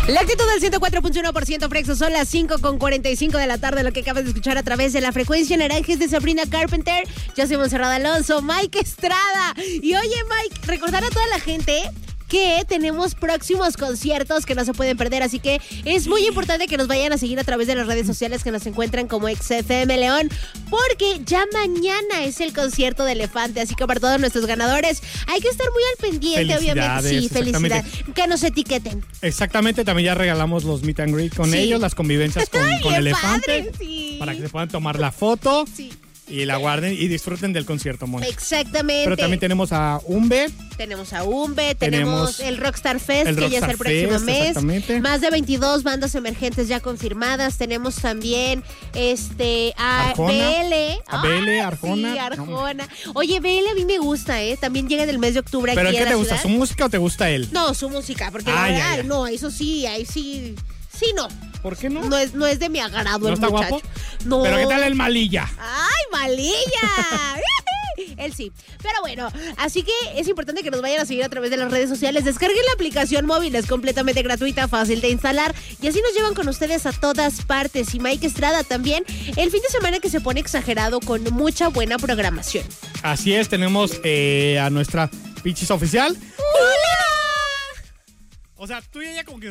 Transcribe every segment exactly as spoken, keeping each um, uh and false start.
La actitud del ciento cuatro punto uno por ciento Frexo, son las cinco con cuarenta y cinco de la tarde, lo que acabas de escuchar a través de la frecuencia naranja es de Sabrina Carpenter, yo soy Monserrat Alonso, Mike Estrada. Y oye, Mike, recordar a toda la gente que tenemos próximos conciertos que no se pueden perder, así que es muy importante que nos vayan a seguir a través de las redes sociales que nos encuentran como X F M León, porque ya mañana es el concierto de Elefante, así que para todos nuestros ganadores hay que estar muy al pendiente, obviamente. Sí, felicidades. Que nos etiqueten. Exactamente, también ya regalamos los meet and greet con sí. ellos, las convivencias con, Ay, con Elefante, padre, sí. para que se puedan tomar la foto. Sí. Y la guarden y disfruten del concierto, Mon. Exactamente. Pero también tenemos a Umbe. Tenemos a Umbe, tenemos, tenemos el Rockstar Fest, el que Rockstar ya es el próximo Fest, mes. Exactamente. Más de veintidós bandas emergentes ya confirmadas. Tenemos también este a Arjona, B L. A B L, Arjona. Sí, Arjona. Oye, B L a mí me gusta, ¿eh? También llega en el mes de octubre ¿Pero aquí qué a la te gusta? ciudad. ¿Su música o te gusta él? No, su música, porque ah, la ya, verdad, ya. no, eso sí, ahí sí, sí no. ¿Por qué no? No es, no es de mi agrado ¿No el está muchacho. guapo? No. ¿Pero qué tal el Malilla? ¡Ay, Malilla! Él sí. Pero bueno, así que es importante que nos vayan a seguir a través de las redes sociales. Descarguen la aplicación móvil, es completamente gratuita, fácil de instalar. Y así nos llevan con ustedes a todas partes. Y Mike Estrada también, el fin de semana que se pone exagerado con mucha buena programación. Así es, tenemos eh, a nuestra Pichis oficial. ¡Hola! O sea, tú y ella como que...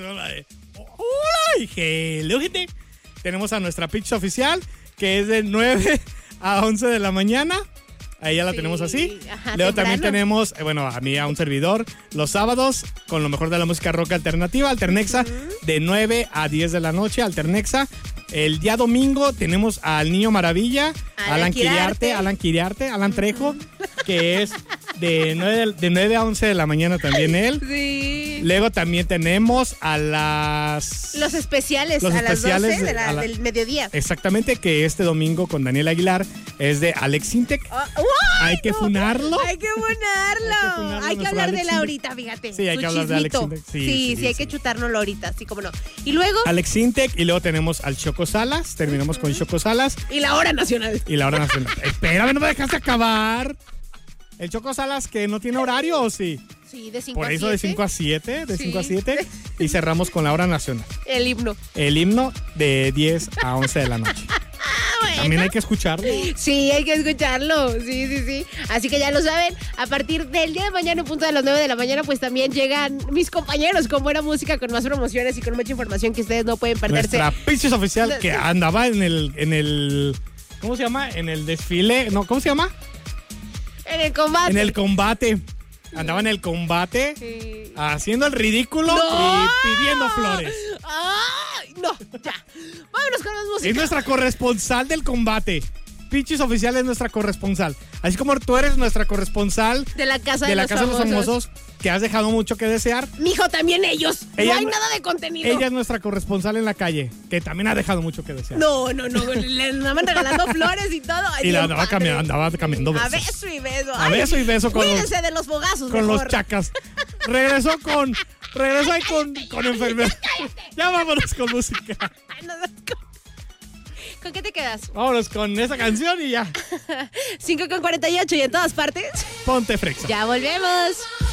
¡Hola! Y hello, gente. Tenemos a nuestra Pichis oficial, que es de nueve a once de la mañana. A ella la sí, tenemos así. Ajá, Luego temprano. también tenemos, eh, bueno, a mí, a un servidor, los sábados, con lo mejor de la música rock alternativa, Alternexa, uh-huh. de nueve a diez de la noche, Alternexa. El día domingo tenemos al Niño Maravilla, Alan, Alan Quiriarte, Alan Quiriarte, Alan Trejo, uh-huh. que es de nueve, de nueve a once de la mañana también él. Sí. Luego también tenemos a las... Los especiales, los a especiales las doce de la, la, del mediodía. Exactamente, que este domingo con Daniel Aguilar es de Alex Intec. Oh, hay que funarlo. Hay que funarlo. Hay que, funarlo, hay que hablar de él ahorita, fíjate. Sí, hay que hablar chismito. de Alex Intec. Sí, sí, sí, sí, hay sí. que chutárnoslo ahorita, así como no. Y luego... Alex Intec, y luego tenemos al Choco Salas, terminamos uh-huh. con Choco Salas. Y la hora nacional. Y la hora nacional. Espérame, no me dejaste acabar. El Choco Salas que no tiene horario, ¿o sí? Sí, de cinco a siete. Por eso de cinco a siete, de sí. cinco a siete. Y cerramos con la hora nacional. El himno. El himno de diez a once de la noche. Bueno. También hay que escucharlo. Sí, hay que escucharlo. Sí, sí, sí. Así que ya lo saben, a partir del día de mañana, punto de las nueve de la mañana, pues también llegan mis compañeros con buena música, con más promociones y con mucha información que ustedes no pueden perderse. Nuestra Pichis oficial que andaba en el, en el, ¿cómo se llama? En el desfile, no, ¿cómo se llama? En el combate. En el combate. Andaba en el combate, sí. haciendo el ridículo ¡No! y pidiendo flores. ¡Ay! No, ya. Vámonos con más música. Es nuestra corresponsal del combate. Pichis oficial es nuestra corresponsal. Así como tú eres nuestra corresponsal de la Casa de, de, la los, casa famosos. de los Famosos, que has dejado mucho que desear. Mijo, también ellos. Ella, no hay nada de contenido. Ella es nuestra corresponsal en la calle, que también ha dejado mucho que desear. No, no, no. Le andaban regalando flores y todo. Ay, y la andaba, cami- andaba cambiando besos. A beso y beso. A beso y beso. Con Cuídense los, de los fogazos, Con mejor. los chacas. Regresó con... Regresó ahí con, con enfermedad. Ya vámonos con música. ¿Con qué te quedas? Vámonos con esa canción y ya. cinco con cuarenta y ocho y en todas partes. Ponte Frexa. Ya volvemos.